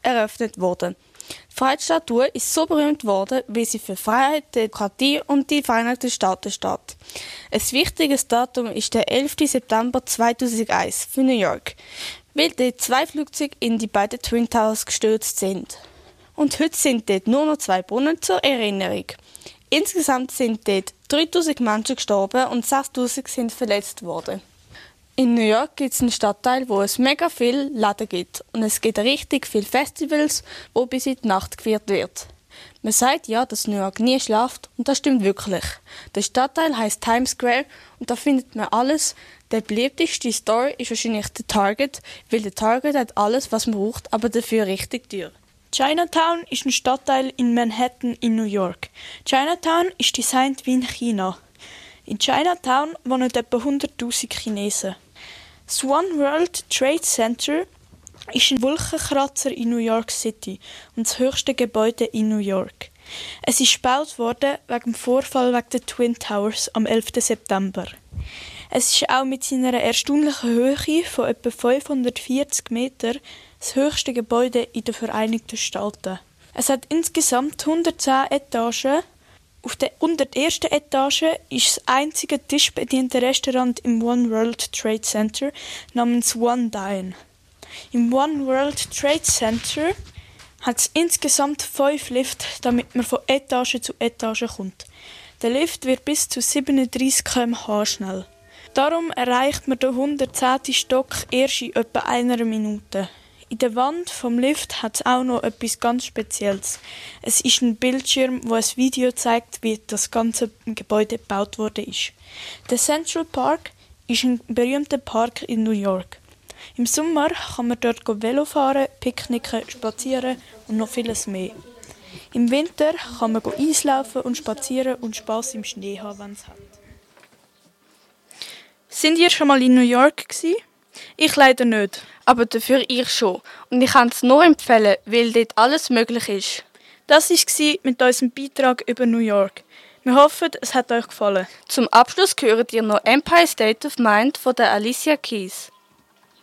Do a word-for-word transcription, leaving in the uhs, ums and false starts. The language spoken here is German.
eröffnet wurde. Die Freiheitsstatue ist so berühmt geworden, weil sie für Freiheit, Demokratie und die Vereinigten Staaten steht. Ein wichtiges Datum ist der elften September zweitausendeins für New York, weil dort zwei Flugzeuge in die beiden Twin Towers gestürzt sind. Und heute sind dort nur noch zwei Brunnen zur Erinnerung. Insgesamt sind dort dreitausend Menschen gestorben und sechstausend sind verletzt worden. In New York gibt es einen Stadtteil, wo es mega viele Läden gibt. Und es gibt richtig viele Festivals, wo bis in die Nacht gefeiert wird. Man sagt ja, dass New York nie schläft und das stimmt wirklich. Der Stadtteil heisst Times Square und da findet man alles. Der beliebteste Store ist wahrscheinlich der Target, weil der Target hat alles, was man braucht, aber dafür richtig teuer. Chinatown ist ein Stadtteil in Manhattan in New York. Chinatown ist designt wie in China. In Chinatown wohnen etwa hunderttausend Chinesen. Das One World Trade Center ist ein Wolkenkratzer in New York City und das höchste Gebäude in New York. Es ist gebaut worden wegen dem Vorfall wegen der Twin Towers am elften September. Es ist auch mit seiner erstaunlichen Höhe von etwa fünfhundertvierzig Metern das höchste Gebäude in den Vereinigten Staaten. Es hat insgesamt hundertzehn Etagen. Auf der hundertersten Etage ist das einzige tischbediente Restaurant im One World Trade Center namens One Dine. Im One World Trade Center hat es insgesamt fünf Lifte, damit man von Etage zu Etage kommt. Der Lift wird bis zu siebenunddreißig Kilometer pro Stunde schnell. Darum erreicht man den hundertzehnten Stock erst in etwa einer Minute. In der Wand vom Lift hat es auch noch etwas ganz Spezielles. Es ist ein Bildschirm, wo ein Video zeigt, wie das ganze Gebäude gebaut wurde. Der Central Park ist ein berühmter Park in New York. Im Sommer kann man dort Velo fahren, picknicken, spazieren und noch vieles mehr. Im Winter kann man Eislaufen und spazieren und Spass im Schnee haben, wenn es hat. Sind ihr schon mal in New York gewesen? Ich leider nicht. Aber dafür ich schon. Und ich kann es nur empfehlen, weil dort alles möglich ist. Das war es mit unserem Beitrag über New York. Wir hoffen, es hat euch gefallen. Zum Abschluss hören ihr noch Empire State of Mind von der Alicia Keys.